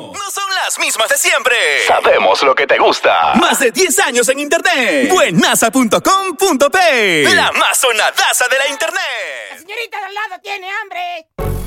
No son las mismas de siempre. Sabemos lo que te gusta. Más de 10 años en internet. Buenaza.com.pe. La más sonadaza de la internet. La señorita de al lado tiene hambre.